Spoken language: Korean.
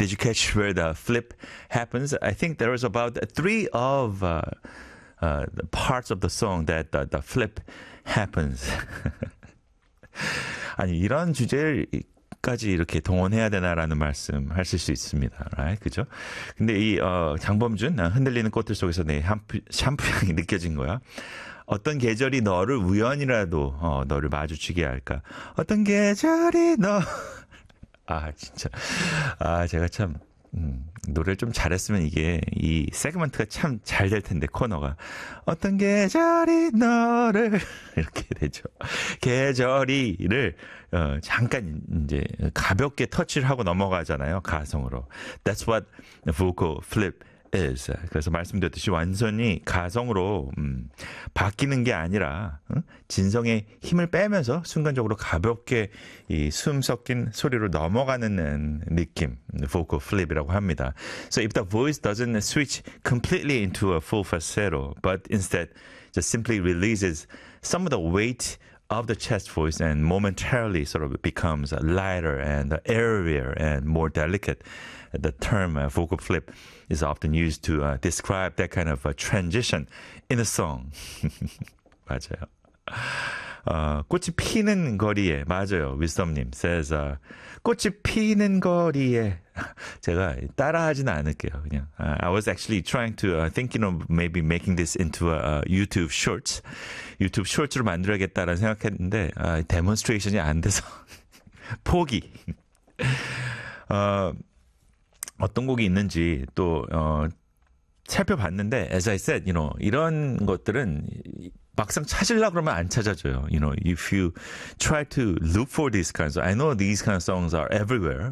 Did you catch where the flip happens? I think there was about three of the parts of the song that the flip happens. 아니 이런 주제까지 이렇게 동원해야 되나라는 말씀 하실 수 있습니다. right? 그죠? 근데 이 장범준 흔들리는 꽃들 속에서 내 샴푸 향이 느껴진 거야. 어떤 계절이 너를 우연이라도 너를 마주치게 할까? 어떤 계절이 너 진짜 제가 참 노래를 좀 잘했으면 이게 이 세그먼트가 참 잘 될 텐데 코너가 어떤 계절이 너를 이렇게 되죠. 계절이를 잠깐 이제 가볍게 터치를 하고 넘어가잖아요. 가성으로. That's what vocal flip is. 그래서 말씀드렸듯이 완전히 가성으로 바뀌는 게 아니라 진성의 힘을 빼면서 순간적으로 가볍게 이 숨 섞인 소리로 넘어가는 느낌, vocal flip이라고 합니다. So if the voice doesn't switch completely into a full falsetto, but instead just simply releases some of the weight of the chest voice and momentarily sort of becomes lighter and airier and more delicate. The term vocal flip is often used to describe that kind of a transition in a song. 맞아요. 꽃이 피는 거리에 맞아요. wisdom님 says 꽃이 피는 거리에 제가 따라하지는 않을게요. 그냥 I was actually trying to thinking of maybe making this into a YouTube Shorts. 유튜브 쇼츠로 만들어야겠다라는 생각했는데 데몬스트레이션이 안 돼서 포기. 어떤 곡이 있는지 또 살펴봤는데 as I said, 이런 것들은 막상 찾으려고 그러면 안 찾아져요. If you try to look for these kinds of, I know these kind of songs are everywhere,